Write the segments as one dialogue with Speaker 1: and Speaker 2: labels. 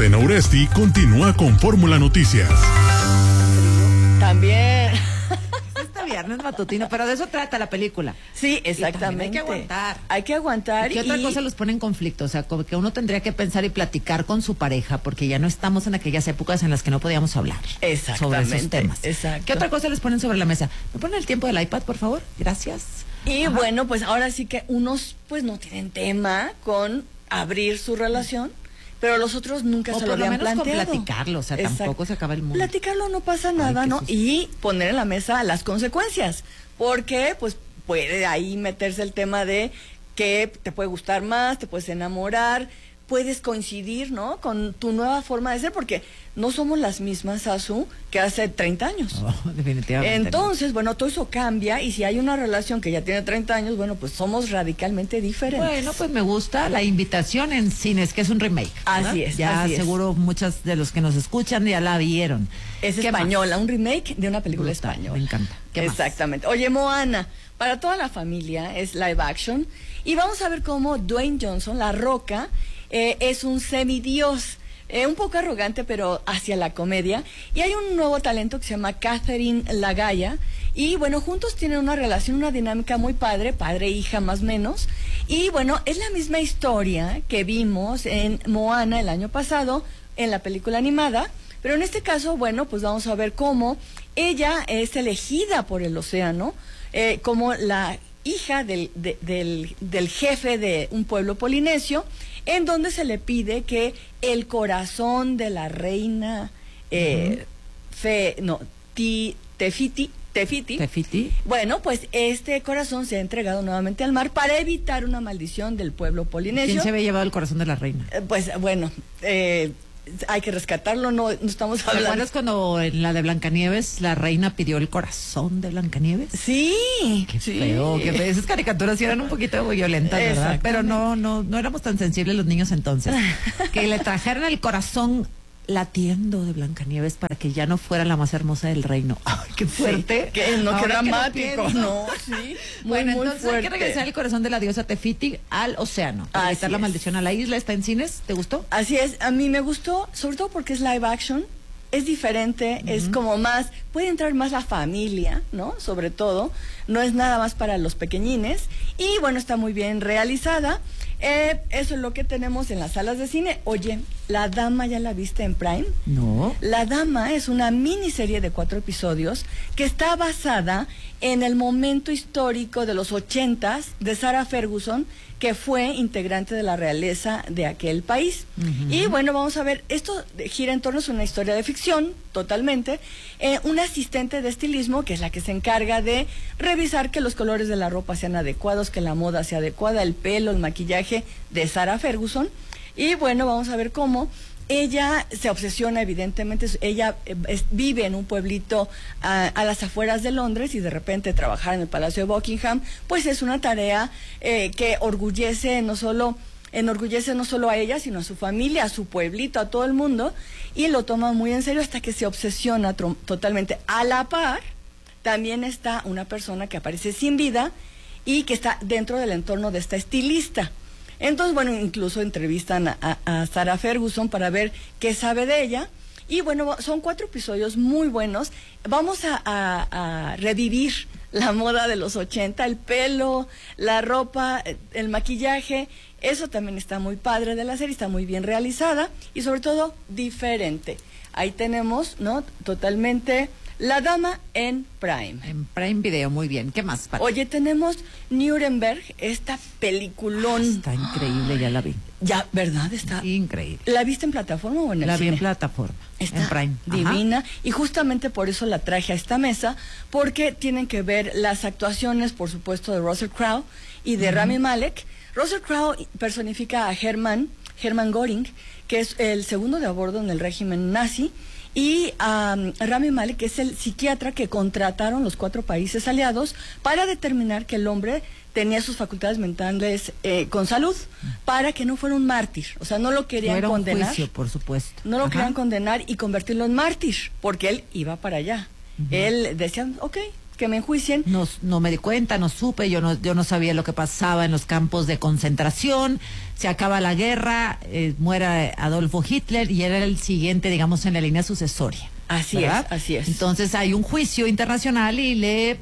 Speaker 1: Azucena Uresti continúa con Fórmula Noticias.
Speaker 2: También.
Speaker 3: Este viernes matutino, pero de eso trata la película.
Speaker 2: Sí, exactamente.
Speaker 3: Hay que aguantar.
Speaker 2: Hay que aguantar.
Speaker 3: ¿Qué otra cosa los pone en conflicto? O sea, como que uno tendría que pensar y platicar con su pareja, porque ya no estamos en aquellas épocas en las que no podíamos hablar sobre esos temas.
Speaker 2: Exacto.
Speaker 3: ¿Qué otra cosa les ponen sobre la mesa? ¿Me ponen el tiempo del iPad, por favor? Gracias.
Speaker 2: Y bueno, pues ahora sí que unos pues no tienen tema con abrir su relación, pero los otros nunca se lo habían planteado.
Speaker 3: O por lo menos con platicarlo, o sea, tampoco se acaba el mundo.
Speaker 2: Platicarlo no pasa nada, ¿no? Y poner en la mesa las consecuencias, porque pues puede ahí meterse el tema de que te puede gustar más, te puedes enamorar, puedes coincidir, ¿no? Con tu nueva forma de ser, porque no somos las mismas, Azu, que hace 30 años.
Speaker 3: Oh, definitivamente.
Speaker 2: Entonces, bueno, todo eso cambia, y si hay una relación que ya tiene 30 años, bueno, pues somos radicalmente diferentes.
Speaker 3: Bueno, pues me gusta la invitación en cines, que es un remake, ¿verdad?
Speaker 2: Así es.
Speaker 3: Ya
Speaker 2: así
Speaker 3: seguro
Speaker 2: es.
Speaker 3: Muchas de los que nos escuchan ya la vieron.
Speaker 2: Es española, un remake de una película española.
Speaker 3: Me encanta.
Speaker 2: Exactamente. Oye, Moana, para toda la familia, es live action, y vamos a ver cómo Dwayne Johnson, La Roca, es un semidios, un poco arrogante, pero hacia la comedia. Y hay un nuevo talento que se llama Catherine Lagaya. Y bueno, juntos tienen una relación, una dinámica muy padre e hija más o menos. Y bueno, es la misma historia que vimos en Moana el año pasado, en la película animada. Pero en este caso, bueno, pues vamos a ver cómo ella es elegida por el océano, como la hija del jefe de un pueblo polinesio, en donde se le pide que el corazón de la reina Tefiti, bueno, pues este corazón se ha entregado nuevamente al mar para evitar una maldición del pueblo polinesio.
Speaker 3: ¿Quién se había llevado el corazón de la reina?
Speaker 2: Pues bueno, hay que rescatarlo, no estamos hablando.
Speaker 3: ¿Te acuerdas cuando en la de Blancanieves la reina pidió el corazón de Blancanieves?
Speaker 2: Sí.
Speaker 3: Qué feo, qué feo. Esas caricaturas sí eran un poquito violentas, ¿verdad? Pero no éramos tan sensibles los niños entonces. Que le trajeran el corazón latiendo de Blancanieves para que ya no fuera la más hermosa del reino. ¡Ay, qué fuerte!
Speaker 2: Sí, qué dramático, ¿no? Sí.
Speaker 3: Bueno, entonces
Speaker 2: fuerte.
Speaker 3: hay que regresar el corazón de la diosa Tefiti al océano para evitar la maldición a la isla. ¿Está en cines? ¿Te gustó?
Speaker 2: Así es, a mí me gustó, sobre todo porque es live action, es diferente, es como más, puede entrar más la familia, ¿no? Sobre todo, no es nada más para los pequeñines, y bueno, está muy bien realizada. Eso es lo que tenemos en las salas de cine. Oye, La Dama, ¿ya la viste en Prime?
Speaker 3: No.
Speaker 2: La Dama es una miniserie de 4 episodios que está basada en el momento histórico de los 80s de Sarah Ferguson, que fue integrante de la realeza de aquel país. Y bueno, vamos a ver, esto gira en torno a una historia de ficción, totalmente. Una asistente de estilismo, que es la que se encarga de revisar que los colores de la ropa sean adecuados, que la moda sea adecuada, el pelo, el maquillaje de Sarah Ferguson. Y bueno, vamos a ver cómo ella se obsesiona, evidentemente. Ella vive en un pueblito a las afueras de Londres, y de repente trabajar en el Palacio de Buckingham, pues es una tarea que enorgullece no solo a ella, sino a su familia, a su pueblito, a todo el mundo, y lo toma muy en serio hasta que se obsesiona totalmente. A la par, también está una persona que aparece sin vida y que está dentro del entorno de esta estilista. Entonces, bueno, incluso entrevistan a Sarah Ferguson para ver qué sabe de ella. Y bueno, son 4 episodios muy buenos. Vamos a revivir la moda de los 80, el pelo, la ropa, el maquillaje. Eso también está muy padre de la serie, está muy bien realizada y sobre todo diferente. Ahí tenemos, ¿no? Totalmente La Dama en Prime.
Speaker 3: En Prime Video, muy bien. ¿Qué más, Pati?
Speaker 2: Oye, tenemos Nuremberg, esta peliculón.
Speaker 3: Está increíble, ya la vi.
Speaker 2: Ya, ¿verdad? Está
Speaker 3: increíble.
Speaker 2: ¿La viste en plataforma o en el cine?
Speaker 3: La vi en plataforma.
Speaker 2: Está
Speaker 3: en Prime.
Speaker 2: Divina.
Speaker 3: Ajá.
Speaker 2: Y justamente por eso la traje a esta mesa, porque tienen que ver las actuaciones, por supuesto, de Russell Crowe y de Rami Malek. Russell Crowe personifica a Hermann Göring, que es el segundo de a bordo en el régimen nazi, y Rami Malek es el psiquiatra que contrataron los 4 países aliados para determinar que el hombre tenía sus facultades mentales con salud, para que no fuera un mártir. O sea, no lo querían condenar.
Speaker 3: Un juicio, por supuesto.
Speaker 2: No lo querían condenar y convertirlo en mártir, porque él iba para allá. Él decía, ok, que me enjuicien.
Speaker 3: No me di cuenta, no supe, yo no sabía lo que pasaba en los campos de concentración. Se acaba la guerra, muere Adolfo Hitler y era el siguiente, digamos, en la línea sucesoria.
Speaker 2: Así
Speaker 3: ¿verdad?
Speaker 2: es, así es.
Speaker 3: Entonces hay un juicio internacional y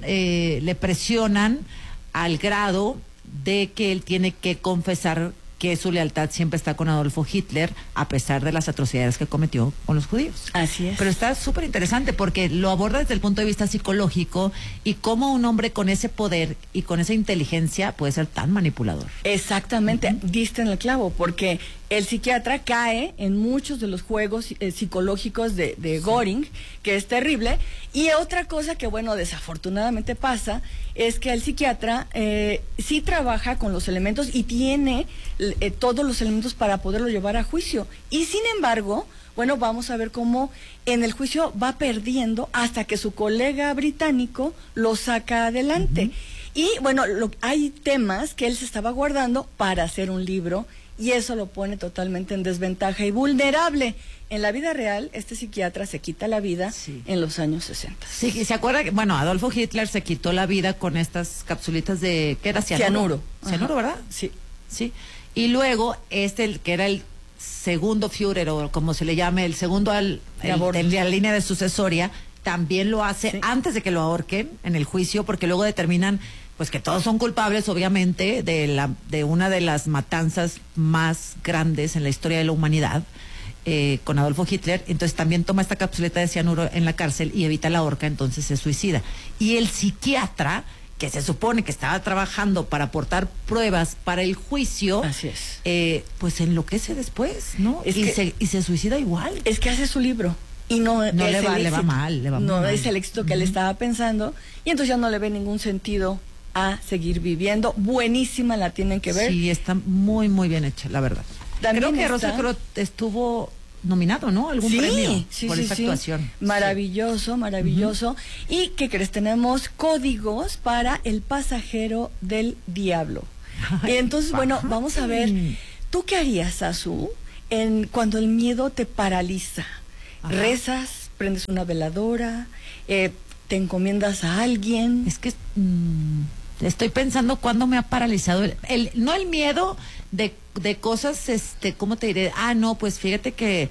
Speaker 3: le presionan al grado de que él tiene que confesar que su lealtad siempre está con Adolfo Hitler, a pesar de las atrocidades que cometió con los judíos.
Speaker 2: Así es.
Speaker 3: Pero está súper interesante porque lo aborda desde el punto de vista psicológico y cómo un hombre con ese poder y con esa inteligencia puede ser tan manipulador.
Speaker 2: Exactamente, diste en el clavo, porque el psiquiatra cae en muchos de los juegos psicológicos de Göring, que es terrible. Y otra cosa que, bueno, desafortunadamente pasa, es que el psiquiatra sí trabaja con los elementos y tiene todos los elementos para poderlo llevar a juicio. Y sin embargo, bueno, vamos a ver cómo en el juicio va perdiendo hasta que su colega británico lo saca adelante. Y bueno, hay temas que él se estaba guardando para hacer un libro, y eso lo pone totalmente en desventaja y vulnerable. En la vida real, este psiquiatra se quita la vida en los años 60.
Speaker 3: Sí, y se acuerda que, bueno, Adolfo Hitler se quitó la vida con estas capsulitas de, ¿qué era? Cianuro. Cianuro, ¿verdad?
Speaker 2: Sí.
Speaker 3: Sí. Y luego, que era el segundo Führer, o como se le llame, el segundo en la línea de sucesoria, también lo hace antes de que lo ahorquen en el juicio, porque luego determinan pues que todos son culpables, obviamente, de una de las matanzas más grandes en la historia de la humanidad, con Adolfo Hitler. Entonces también toma esta capsuleta de cianuro en la cárcel y evita la horca, entonces se suicida. Y el psiquiatra, que se supone que estaba trabajando para aportar pruebas para el juicio,
Speaker 2: así es,
Speaker 3: pues enloquece después, ¿no? Y se suicida igual.
Speaker 2: Es que hace su libro. Y no
Speaker 3: le va mal.
Speaker 2: No es el éxito que él estaba pensando, y entonces ya no le ve ningún sentido a seguir viviendo. Buenísima, la tienen que ver.
Speaker 3: Sí, está muy, muy bien hecha, la verdad. Creo que Russell Crowe estuvo nominado, ¿no? Algún premio por esa actuación.
Speaker 2: Maravilloso, maravilloso. ¿Y qué crees? Tenemos códigos para El pasajero del diablo. Y entonces, bueno, vamos a ver, ¿tú qué harías, Azu, cuando el miedo te paraliza? Ajá. ¿Rezas? ¿Prendes una veladora? ¿Te encomiendas a alguien?
Speaker 3: Es que estoy pensando cuándo me ha paralizado no el miedo de cosas, ¿cómo te diré? No, pues fíjate que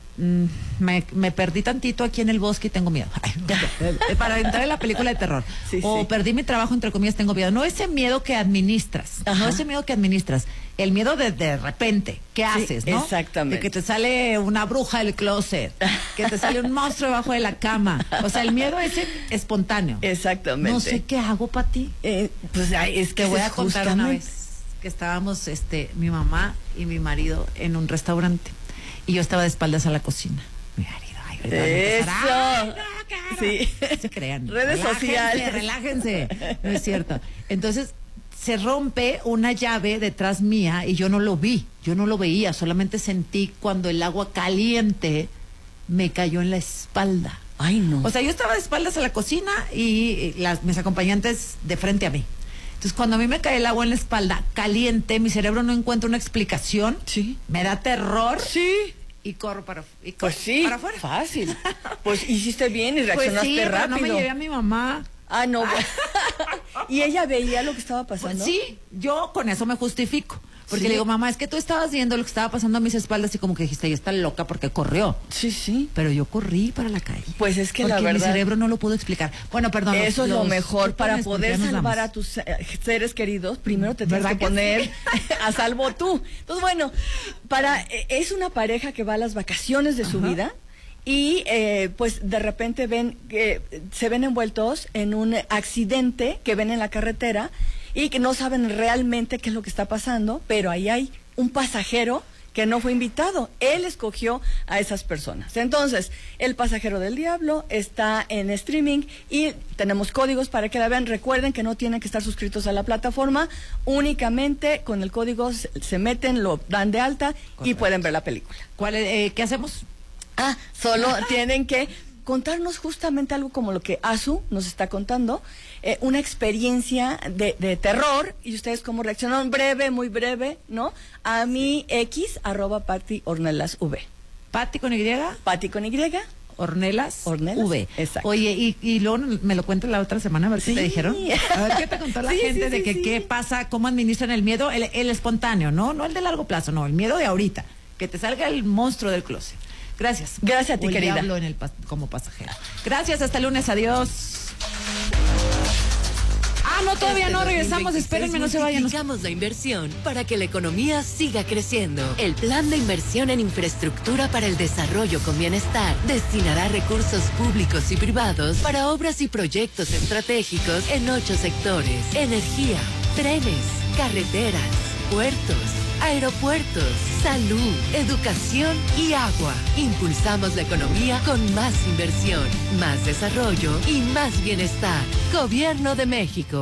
Speaker 3: me perdí tantito aquí en el bosque y tengo miedo. Para entrar en la película de terror. Perdí mi trabajo, entre comillas, tengo miedo. No ese miedo que administras. Ajá. No ese miedo que administras. El miedo de repente. ¿Qué haces, no?
Speaker 2: Exactamente.
Speaker 3: De que te sale una bruja del closet. Que te sale un monstruo debajo de la cama. O sea, el miedo ese espontáneo.
Speaker 2: Exactamente.
Speaker 3: No sé qué hago, Pati.
Speaker 2: Pues es que
Speaker 3: te voy a contar una vez que estábamos mi mamá y mi marido en un restaurante. Y yo estaba de espaldas a la cocina. Mi marido,
Speaker 2: ¡eso! Sí.
Speaker 3: No se crean.
Speaker 2: Redes sociales.
Speaker 3: Relájense. No es cierto. Entonces, se rompe una llave detrás mía y yo no lo vi. Yo no lo veía. Solamente sentí cuando el agua caliente me cayó en la espalda.
Speaker 2: Ay, no.
Speaker 3: O sea, yo estaba de espaldas a la cocina y mis acompañantes de frente a mí. Entonces, cuando a mí me cae el agua en la espalda caliente, mi cerebro no encuentra una explicación.
Speaker 2: Sí.
Speaker 3: Me da terror.
Speaker 2: Sí.
Speaker 3: Y corro para
Speaker 2: pues sí,
Speaker 3: para afuera.
Speaker 2: Fácil. Pues hiciste bien y reaccionaste
Speaker 3: pues sí,
Speaker 2: rápido.
Speaker 3: No me llevé a mi mamá.
Speaker 2: No. ¿Y ella veía lo que estaba pasando?
Speaker 3: Pues sí, yo con eso me justifico. Porque le digo, mamá, es que tú estabas viendo lo que estaba pasando a mis espaldas y como que dijiste, ella está loca porque corrió.
Speaker 2: Sí.
Speaker 3: Pero yo corrí para la calle.
Speaker 2: Pues es que
Speaker 3: porque
Speaker 2: la verdad,
Speaker 3: mi cerebro no lo pudo explicar. Bueno, perdón.
Speaker 2: Eso es lo mejor. Para poder salvar a tus seres queridos, primero te tienes que poner a salvo tú. Entonces, bueno, es una pareja que va a las vacaciones de su vida. Y pues de repente se ven envueltos en un accidente que ven en la carretera y que no saben realmente qué es lo que está pasando, pero ahí hay un pasajero que no fue invitado. Él escogió a esas personas. Entonces, El pasajero del diablo está en streaming y tenemos códigos para que la vean. Recuerden que no tienen que estar suscritos a la plataforma, únicamente con el código se meten, lo dan de alta. Correcto. Y pueden ver la película.
Speaker 3: ¿Qué hacemos?
Speaker 2: Solo tienen que contarnos justamente algo como lo que Azu nos está contando, una experiencia de terror, y ustedes cómo reaccionaron, breve, muy breve, ¿no? A mi @Pati Ornelas V.
Speaker 3: ¿Pati con Y?
Speaker 2: Pati con Y.
Speaker 3: Ornelas
Speaker 2: Ornelas
Speaker 3: V.
Speaker 2: Exacto.
Speaker 3: Oye, y luego me lo cuentan la otra semana, a ver qué te dijeron. A ver qué te contó la gente de que qué pasa, cómo administran el miedo, el espontáneo, no el de largo plazo, no, el miedo de ahorita, que te salga el monstruo del closet. Gracias.
Speaker 2: Gracias a ti, querida.
Speaker 3: Diablo como pasajero. Gracias, hasta el lunes, adiós. No, todavía no, regresamos, espérenme, no se vayan.
Speaker 4: Multiplicamos la inversión para que la economía siga creciendo. El Plan de Inversión en Infraestructura para el Desarrollo con Bienestar destinará recursos públicos y privados para obras y proyectos estratégicos en 8 sectores: energía, trenes, carreteras, puertos, aeropuertos, salud, educación y agua. Impulsamos la economía con más inversión, más desarrollo y más bienestar. Gobierno de México.